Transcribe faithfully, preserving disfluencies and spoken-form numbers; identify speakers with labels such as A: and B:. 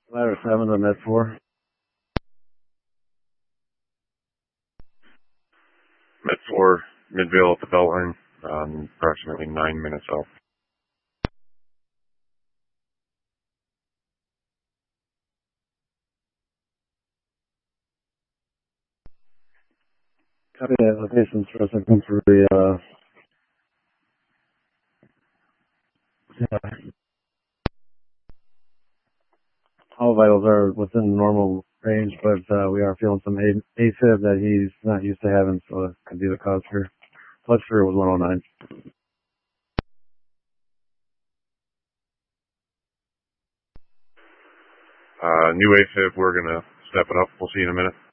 A: Ladder seven to Med four.
B: Med four, Midvale at the Beltline, um, approximately nine minutes out.
A: Copy that location stress. I come through the, uh, yeah. All vitals are within the normal range, but, uh, we are feeling some A- AFib that he's not used to having, so that could be the cause here. Blood sugar was one oh nine.
B: Uh, new AFib, we're gonna step it up. We'll see you in a minute.